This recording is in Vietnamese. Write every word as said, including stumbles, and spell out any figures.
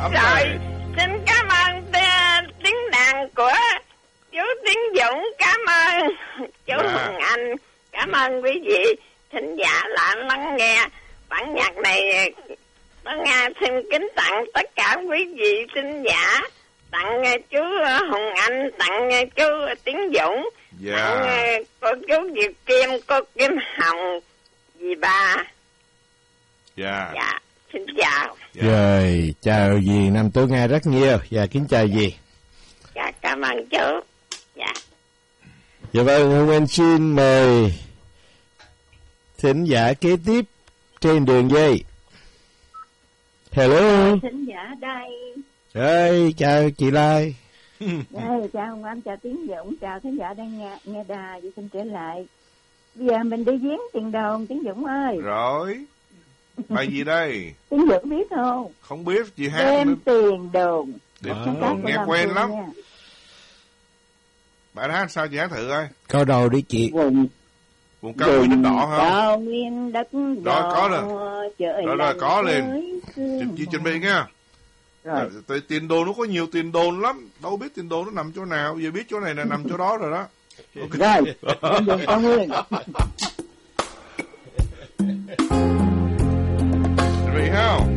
rồi. Xin cảm ơn tiếng đàn của chú Tiến Dũng, cảm ơn chú yeah. Hồng Anh, cảm ơn quý vị thính giả đã lắng nghe bản nhạc này. Bác Nga xin kính tặng tất cả quý vị thính giả, tặng chú Hồng Anh, tặng chú Tiến Dũng, yeah. tặng cô chú Diệp Kim, cô Kim Hồng, dì ba. Dạ. Dạ, xin chào. Yeah. Rồi, chào dì Nam Tố Nga rất nhiều. Dạ, kính chào dì. Dạ, cảm ơn chú. Dạ. Dạ vâng, Hồng Anh xin mời thính giả kế tiếp trên đường dây. Hello. Thính giả đây. Rồi, chào chị Lai. Đây, chào Hồng Anh, chào Tiến Dũng, chào thính giả đang nghe, nghe đài, vậy xin trở lại. Bây giờ mình đi viếng tiền đồn, Tiến Dũng ơi. Rồi. Bài gì đây? Tiến Dũng biết không? Không biết, chị hát. Đêm nữa. Tiền đồn. Đêm tiền đồn, nghe quen lắm. Nha. Bạn hát sao chị hát thử coi. Câu đầu đi chị. Vùng Vùng cao nguyên đất đỏ hả? Cao nguyên đất đỏ. Đó, có rồi. Rồi, rồi, có liền. Chị chuẩn bị nha. Rồi. Tại tiền đồn nó có nhiều tiền đồn lắm. Đâu biết tiền đồn nó nằm chỗ nào. Giờ biết chỗ này là nằm chỗ đó rồi đó. Okay. Rồi, vùng cao nguyên. Chuẩn bị không?